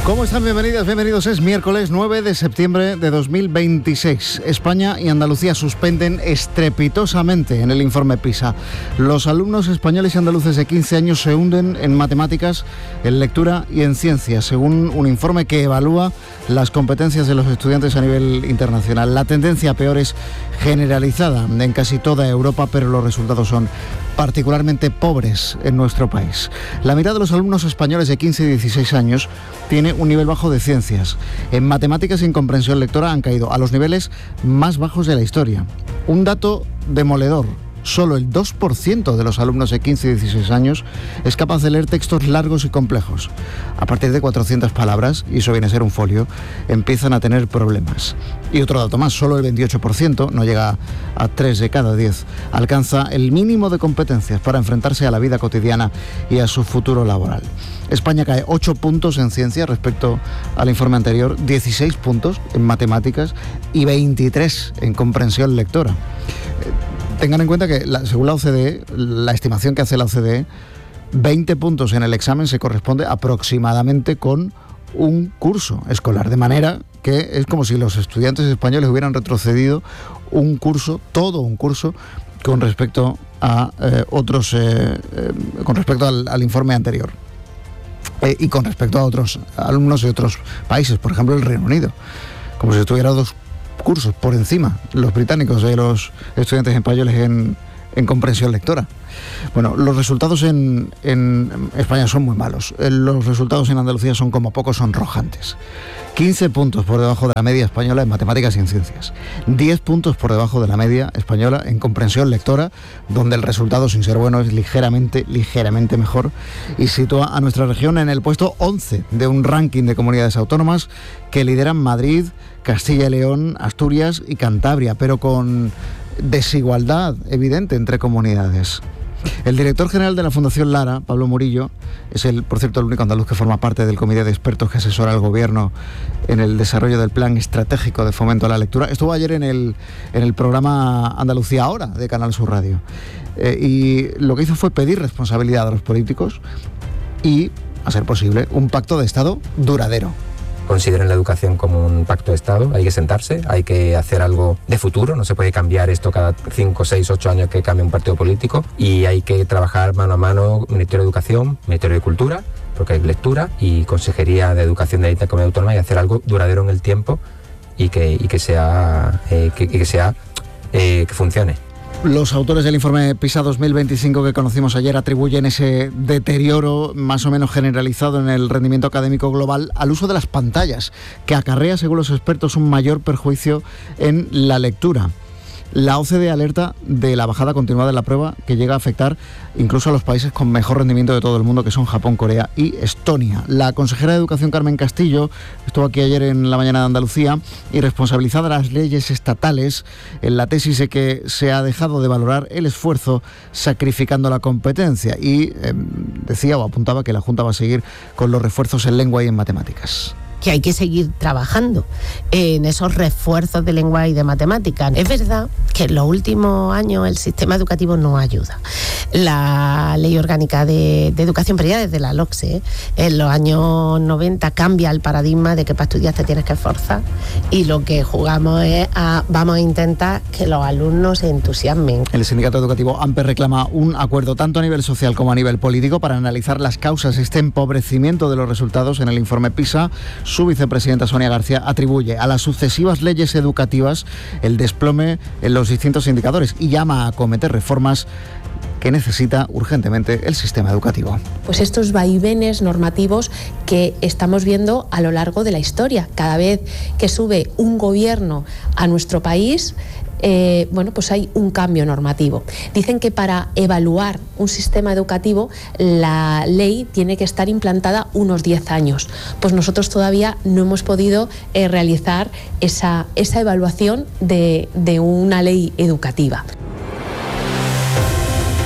¿Cómo están? Bienvenidas, bienvenidos. Es miércoles 9 de septiembre de 2026. España y Andalucía suspenden estrepitosamente en el informe PISA. Los alumnos españoles y andaluces de 15 años se hunden en matemáticas, en lectura y en ciencias, según un informe que evalúa las competencias de los estudiantes a nivel internacional. La tendencia a peor es generalizada en casi toda Europa, pero los resultados son particularmente pobres en nuestro país. La mitad de los alumnos españoles de 15 y 16 años tiene un nivel bajo de ciencias. En matemáticas y en comprensión lectora han caído a los niveles más bajos de la historia. Un dato demoledor. Solo el 2% de los alumnos de 15 y 16 años es capaz de leer textos largos y complejos. A partir de 400 palabras, y eso viene a ser un folio, empiezan a tener problemas. Y otro dato más, solo el 28%, no llega a 3 de cada 10, alcanza el mínimo de competencias para enfrentarse a la vida cotidiana y a su futuro laboral. España cae 8 puntos en ciencia respecto al informe anterior, 16 puntos en matemáticas y 23 en comprensión lectora. Tengan en cuenta que, según la OCDE, la estimación que hace la OCDE, 20 puntos en el examen se corresponde aproximadamente con un curso escolar, de manera que es como si los estudiantes españoles hubieran retrocedido un curso, todo un curso, con respecto a con respecto al informe anterior. Y con respecto a otros alumnos de otros países, por ejemplo el Reino Unido, como si estuviera 2 cursos por encima los británicos de los estudiantes españoles en comprensión lectora. Bueno, los resultados en España son muy malos. Los resultados en Andalucía son como poco sonrojantes. 15 puntos por debajo de la media española en matemáticas y en ciencias. 10 puntos por debajo de la media española en comprensión lectora, donde el resultado, sin ser bueno, es ligeramente mejor, y sitúa a nuestra región en el puesto 11 de un ranking de comunidades autónomas que lideran Madrid, Castilla y León, Asturias y Cantabria, pero con desigualdad evidente entre comunidades. El director general de la Fundación Lara, Pablo Murillo, es por cierto, el único andaluz que forma parte del comité de expertos que asesora al gobierno en el desarrollo del plan estratégico de fomento a la lectura. Estuvo ayer en el programa Andalucía Ahora de Canal Sur Radio. Y lo que hizo fue pedir responsabilidad a los políticos y, a ser posible, un pacto de Estado duradero. Consideren la educación como un pacto de Estado, hay que sentarse, hay que hacer algo de futuro, no se puede cambiar esto cada 5, 6, 8 años que cambie un partido político, y hay que trabajar mano a mano Ministerio de Educación, Ministerio de Cultura, porque hay lectura, y Consejería de Educación de la Comunidad Autónoma, y hacer algo duradero en el tiempo y que funcione. Los autores del informe PISA 2025 que conocimos ayer atribuyen ese deterioro más o menos generalizado en el rendimiento académico global al uso de las pantallas, que acarrea, según los expertos, un mayor perjuicio en la lectura. La OCDE alerta de la bajada continuada de la prueba, que llega a afectar incluso a los países con mejor rendimiento de todo el mundo, que son Japón, Corea y Estonia. La consejera de Educación, Carmen Castillo, estuvo aquí ayer en la mañana de Andalucía y responsabilizada de las leyes estatales en la tesis de que se ha dejado de valorar el esfuerzo sacrificando la competencia, y decía o apuntaba que la Junta va a seguir con los refuerzos en lengua y en matemáticas. Que hay que seguir trabajando en esos refuerzos de lengua y de matemáticas. Es verdad que en los últimos años el sistema educativo no ayuda. La Ley Orgánica de Educación, pero ya desde la LOCSE, en los años 90 cambia el paradigma de que para estudiar te tienes que esforzar, y lo que jugamos es vamos a intentar que los alumnos se entusiasmen. El sindicato educativo AMPE reclama un acuerdo tanto a nivel social como a nivel político para analizar las causas de este empobrecimiento de los resultados en el informe PISA. Su vicepresidenta Sonia García atribuye a las sucesivas leyes educativas el desplome en los distintos indicadores y llama a acometer reformas que necesita urgentemente el sistema educativo. Pues estos vaivenes normativos que estamos viendo a lo largo de la historia. Cada vez que sube un gobierno a nuestro país, pues hay un cambio normativo. Dicen que para evaluar un sistema educativo la ley tiene que estar implantada unos 10 años. Pues nosotros todavía no hemos podido realizar esa evaluación de una ley educativa.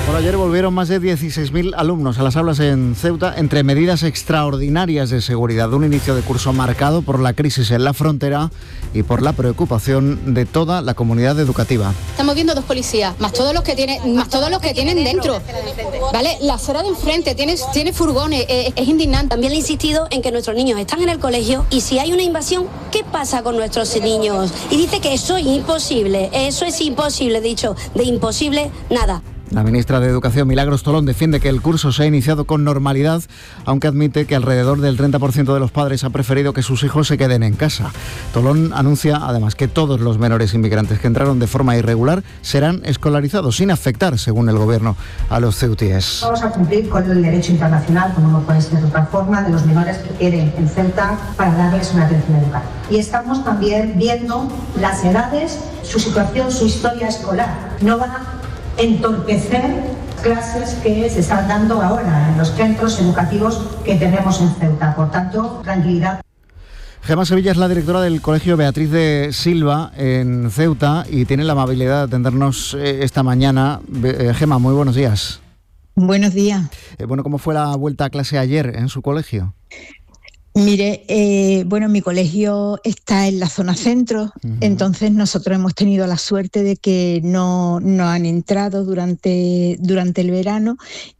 Por ayer volvieron más de 16.000 alumnos a las aulas en Ceuta entre medidas extraordinarias de seguridad. Un inicio de curso marcado por la crisis en la frontera y por la preocupación de toda la comunidad educativa. Estamos viendo 2 policías, más todos los que tienen dentro. ¿Vale? La acera de enfrente tiene furgones, es indignante. También le he insistido en que nuestros niños están en el colegio y si hay una invasión, ¿qué pasa con nuestros niños? Y dice que eso es imposible, dicho, de imposible nada. La ministra de Educación, Milagros Tolón, defiende que el curso se ha iniciado con normalidad, aunque admite que alrededor del 30% de los padres ha preferido que sus hijos se queden en casa. Tolón anuncia además que todos los menores inmigrantes que entraron de forma irregular serán escolarizados sin afectar, según el Gobierno, a los ceutíes. Vamos a cumplir con el derecho internacional, como no puede ser de otra forma, de los menores que queden en Ceuta para darles una atención educativa. Y estamos también viendo las edades, su situación, su historia escolar. No van a entorpecer clases que se están dando ahora en los centros educativos que tenemos en Ceuta. Por tanto, tranquilidad. Gemma Sevilla es la directora del Colegio Beatriz de Silva en Ceuta y tiene la amabilidad de atendernos esta mañana. Gemma, muy buenos días. Buenos días. ¿Cómo fue la vuelta a clase ayer en su colegio? Mire, mi colegio está en la zona centro, entonces nosotros hemos tenido la suerte de que no han entrado durante el verano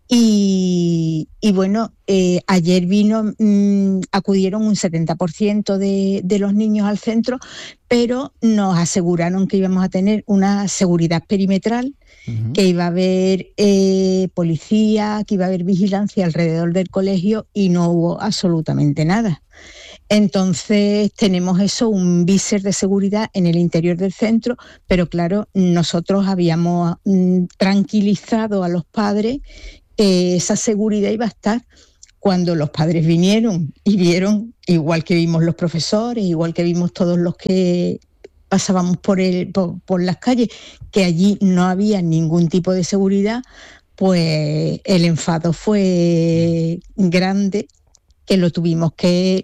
y ayer acudieron un 70% de los niños al centro, pero nos aseguraron que íbamos a tener una seguridad perimetral, que iba a haber policía, que iba a haber vigilancia alrededor del colegio y no hubo absolutamente nada. Entonces tenemos un viser de seguridad en el interior del centro, pero claro, nosotros habíamos tranquilizado a los padres que esa seguridad iba a estar. Cuando los padres vinieron y vieron, igual que vimos los profesores, igual que vimos todos los que pasábamos por las calles, que allí no había ningún tipo de seguridad, pues el enfado fue grande, que lo tuvimos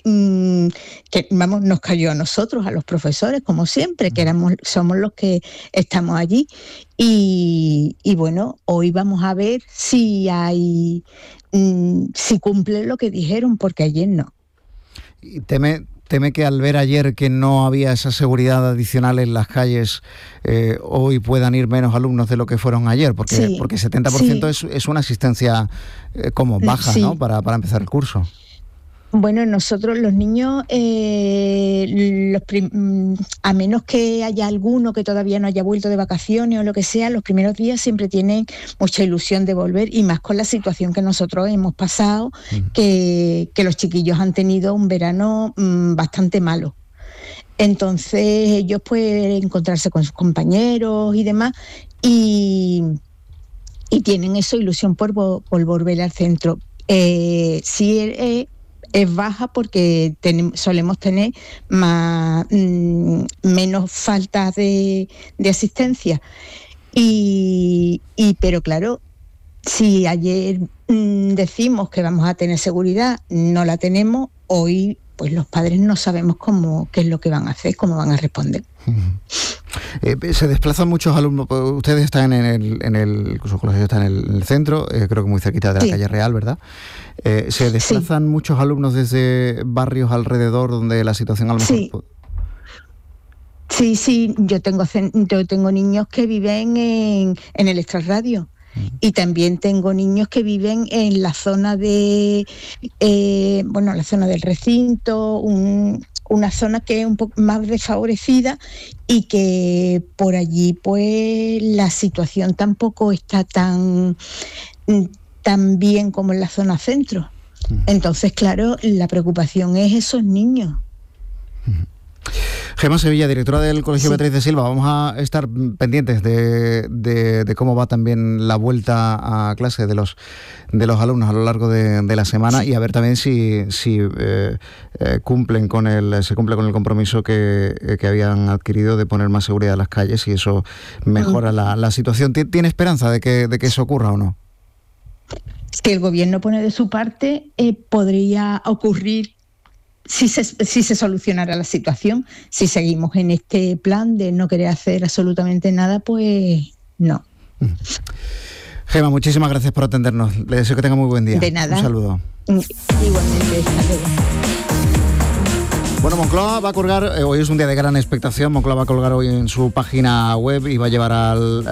nos cayó a nosotros, a los profesores, como siempre, que somos los que estamos allí. Y hoy vamos a ver si cumplen lo que dijeron, porque ayer no. ¿Y teme que al ver ayer que no había esa seguridad adicional en las calles, hoy puedan ir menos alumnos de lo que fueron ayer? Porque 70% es una asistencia como baja, ¿no? Para empezar el curso. Bueno, nosotros los niños, a menos que haya alguno que todavía no haya vuelto de vacaciones o lo que sea, los primeros días siempre tienen mucha ilusión de volver, y más con la situación que nosotros hemos pasado, que los chiquillos han tenido un verano bastante malo. Entonces ellos pueden encontrarse con sus compañeros y demás, y tienen ilusión por volver al centro. Es baja porque solemos tener menos faltas de asistencia. Pero claro, si ayer decimos que vamos a tener seguridad, no la tenemos, hoy pues los padres no sabemos qué es lo que van a hacer, cómo van a responder. Se desplazan muchos alumnos. Ustedes están en el colegio está en el centro, creo que muy cerquita de la calle Real, ¿verdad? ¿Se desplazan muchos alumnos desde barrios alrededor donde la situación a lo mejor... Sí, yo tengo niños que viven en el extrarradio. Y también tengo niños que viven en la zona la zona del recinto, una zona que es un poco más desfavorecida, y que por allí pues la situación tampoco está tan bien como en la zona centro. Entonces, claro, la preocupación es esos niños. Gemma Sevilla, directora del Colegio Beatriz de Silva, vamos a estar pendientes de cómo va también la vuelta a clase de los alumnos a lo largo de la semana, y a ver también si se cumple con el compromiso que habían adquirido de poner más seguridad en las calles, y eso mejora la situación. ¿Tiene esperanza de que eso ocurra o no? Si el gobierno pone de su parte, podría ocurrir. Si se solucionara la situación. Si seguimos en este plan de no querer hacer absolutamente nada, pues no. Gema, muchísimas gracias por atendernos. Le deseo que tenga muy buen día. De nada. Un saludo. Igualmente, hasta luego. Bueno, Moncloa va a colgar, hoy es un día de gran expectación, Moncloa va a colgar hoy en su página web y va a llevar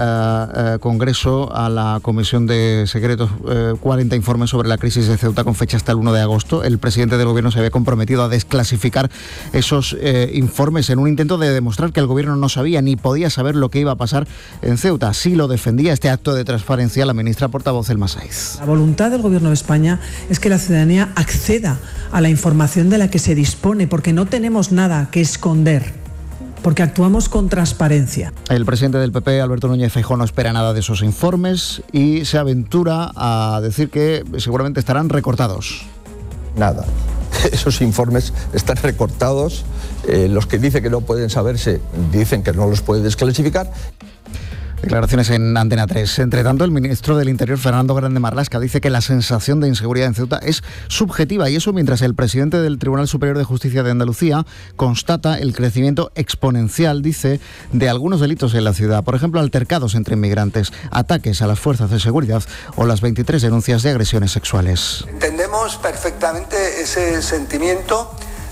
al Congreso, a la Comisión de Secretos, 40 informes sobre la crisis de Ceuta con fecha hasta el 1 de agosto. El presidente del Gobierno se había comprometido a desclasificar esos informes en un intento de demostrar que el Gobierno no sabía ni podía saber lo que iba a pasar en Ceuta. Así lo defendía este acto de transparencia la ministra portavoz Elma Saiz. La voluntad del Gobierno de España es que la ciudadanía acceda a la información de la que se dispone, porque no tenemos nada que esconder, porque actuamos con transparencia. El presidente del PP, Alberto Núñez Feijóo, no espera nada de esos informes y se aventura a decir que seguramente estarán recortados. Nada. Esos informes están recortados. Los que dicen que no pueden saberse dicen que no los puede desclasificar. Declaraciones en Antena 3. Entre tanto, el ministro del Interior, Fernando Grande Marlaska, dice que la sensación de inseguridad en Ceuta es subjetiva, y eso mientras el presidente del Tribunal Superior de Justicia de Andalucía constata el crecimiento exponencial, dice, de algunos delitos en la ciudad. Por ejemplo, altercados entre inmigrantes, ataques a las fuerzas de seguridad o las 23 denuncias de agresiones sexuales. Entendemos perfectamente ese sentimiento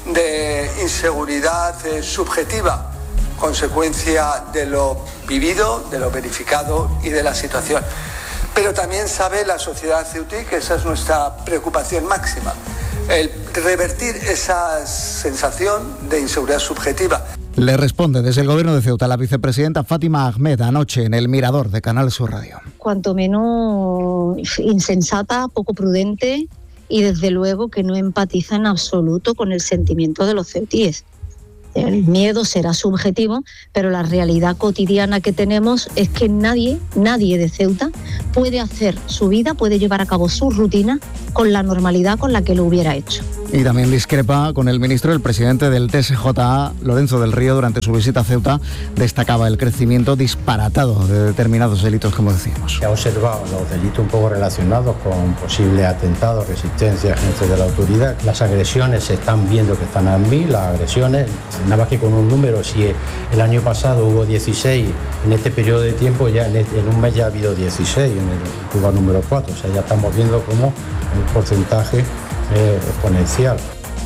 de inseguridad subjetiva, consecuencia de lo vivido, de lo verificado y de la situación. Pero también sabe la sociedad ceutí que esa es nuestra preocupación máxima, el revertir esa sensación de inseguridad subjetiva. Le responde desde el Gobierno de Ceuta la vicepresidenta Fátima Ahmed anoche en El Mirador de Canal Sur Radio. Cuanto menos insensata, poco prudente y desde luego que no empatiza en absoluto con el sentimiento de los ceutíes. El miedo será subjetivo, pero la realidad cotidiana que tenemos es que nadie de Ceuta puede hacer su vida, puede llevar a cabo su rutina con la normalidad con la que lo hubiera hecho. Y también discrepa con el ministro, el presidente del TSJA, Lorenzo del Río, durante su visita a Ceuta, destacaba el crecimiento disparatado de determinados delitos, como decíamos. Se ha observado los delitos un poco relacionados con posibles atentados, resistencia a agentes de la autoridad. Las agresiones se están viendo que están a 1000, las agresiones, nada más que con un número, si el año pasado hubo 16, en este periodo de tiempo ya en un mes ya ha habido 16, en el Cuba número 4, o sea, ya estamos viendo como el porcentaje exponencial.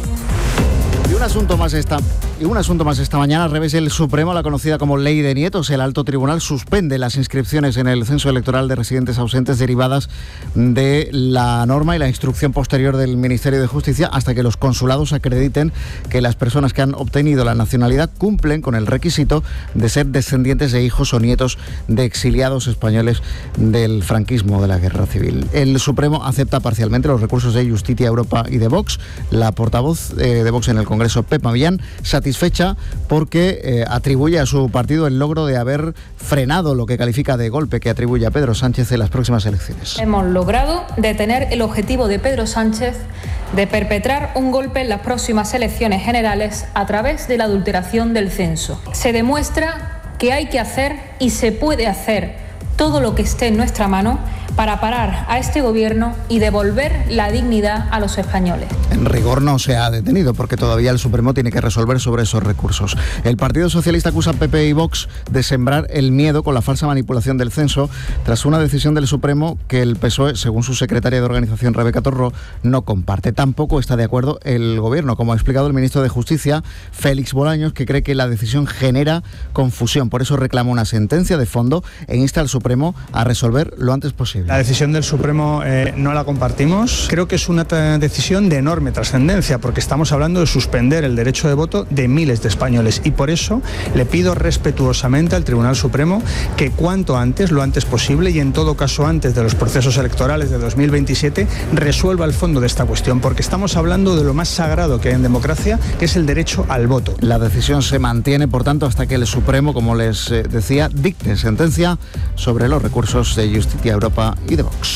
Y un asunto más esta mañana, al revés, el Supremo, la conocida como Ley de Nietos, el Alto Tribunal suspende las inscripciones en el censo electoral de residentes ausentes derivadas de la norma y la instrucción posterior del Ministerio de Justicia hasta que los consulados acrediten que las personas que han obtenido la nacionalidad cumplen con el requisito de ser descendientes de hijos o nietos de exiliados españoles del franquismo, de la Guerra Civil. El Supremo acepta parcialmente los recursos de Justitia Europa y de Vox. La portavoz de Vox en el Congreso, Pepa Millán, satisfecha porque atribuye a su partido el logro de haber frenado lo que califica de golpe que atribuye a Pedro Sánchez en las próximas elecciones. Hemos logrado detener el objetivo de Pedro Sánchez de perpetrar un golpe en las próximas elecciones generales a través de la adulteración del censo. Se demuestra que hay que hacer y se puede hacer todo lo que esté en nuestra mano para parar a este gobierno y devolver la dignidad a los españoles. En rigor no se ha detenido porque todavía el Supremo tiene que resolver sobre esos recursos. El Partido Socialista acusa a PP y Vox de sembrar el miedo con la falsa manipulación del censo tras una decisión del Supremo que el PSOE, según su secretaria de organización Rebeca Torró, no comparte. Tampoco está de acuerdo el Gobierno, como ha explicado el ministro de Justicia, Félix Bolaños, que cree que la decisión genera confusión. Por eso reclama una sentencia de fondo e insta al Supremo a resolver lo antes posible. La decisión del Supremo no la compartimos. Creo que es una decisión de enorme trascendencia porque estamos hablando de suspender el derecho de voto de miles de españoles y por eso le pido respetuosamente al Tribunal Supremo que cuanto antes, lo antes posible y en todo caso antes de los procesos electorales de 2027 resuelva el fondo de esta cuestión porque estamos hablando de lo más sagrado que hay en democracia, que es el derecho al voto. La decisión se mantiene, por tanto, hasta que el Supremo, como les decía, dicte sentencia sobre los recursos de Justitia Europa y de Vox.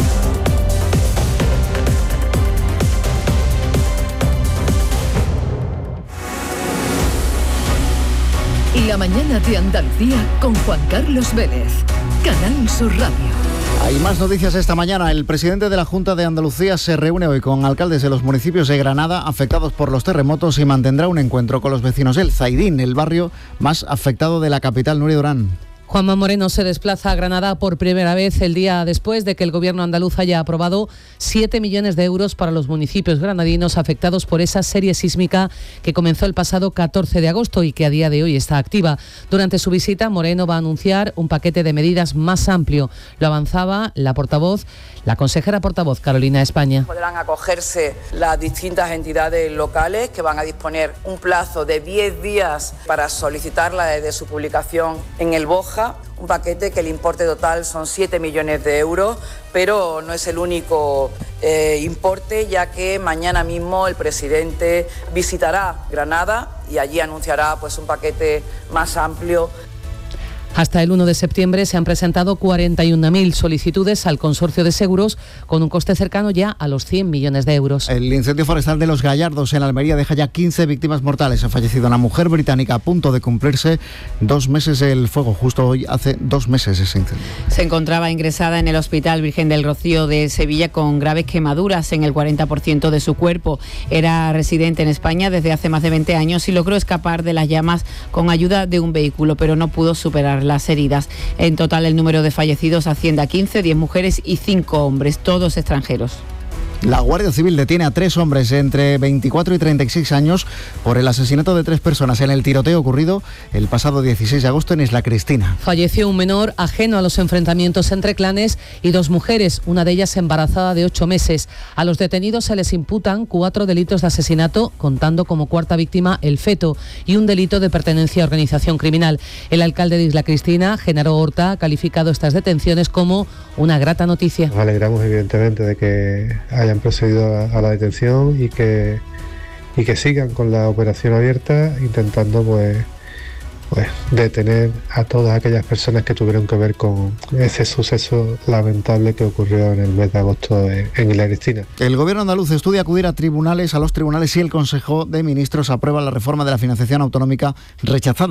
La mañana de Andalucía con Juan Carlos Vélez, Canal Sur Radio. Hay más noticias esta mañana. El presidente de la Junta de Andalucía se reúne hoy con alcaldes de los municipios de Granada afectados por los terremotos y mantendrá un encuentro con los vecinos del Zaidín, el barrio más afectado de la capital. Nuria Durán. Juanma Moreno se desplaza a Granada por primera vez el día después de que el gobierno andaluz haya aprobado 7 millones de euros para los municipios granadinos afectados por esa serie sísmica que comenzó el pasado 14 de agosto y que a día de hoy está activa. Durante su visita, Moreno va a anunciar un paquete de medidas más amplio. Lo avanzaba la consejera portavoz Carolina España. Podrán acogerse las distintas entidades locales que van a disponer un plazo de 10 días para solicitarla desde su publicación en el BOJA. Un paquete que el importe total son 7 millones de euros, pero no es el único importe, ya que mañana mismo el presidente visitará Granada y allí anunciará pues un paquete más amplio. Hasta el 1 de septiembre se han presentado 41.000 solicitudes al consorcio de seguros con un coste cercano ya a los 100 millones de euros. El incendio forestal de Los Gallardos en Almería deja ya 15 víctimas mortales. Ha fallecido una mujer británica a punto de cumplirse 2 meses el fuego. Justo hoy hace 2 meses ese incendio. Se encontraba ingresada en el Hospital Virgen del Rocío de Sevilla con graves quemaduras en el 40% de su cuerpo. Era residente en España desde hace más de 20 años y logró escapar de las llamas con ayuda de un vehículo, pero no pudo superar las heridas. En total, el número de fallecidos asciende a 15, 10 mujeres y 5 hombres, todos extranjeros. La Guardia Civil detiene a 3 hombres entre 24 y 36 años por el asesinato de 3 personas en el tiroteo ocurrido el pasado 16 de agosto en Isla Cristina. Falleció un menor ajeno a los enfrentamientos entre clanes y 2 mujeres, una de ellas embarazada de 8 meses. A los detenidos se les imputan 4 delitos de asesinato, contando como cuarta víctima el feto, y un delito de pertenencia a organización criminal. El alcalde de Isla Cristina, Genaro Horta, ha calificado estas detenciones como una grata noticia. Nos alegramos evidentemente de que hayan procedido a la detención y que sigan con la operación abierta intentando pues detener a todas aquellas personas que tuvieron que ver con ese suceso lamentable que ocurrió en el mes de agosto en Isla Cristina. El gobierno andaluz estudia acudir a los tribunales si el Consejo de Ministros aprueba la reforma de la financiación autonómica rechazada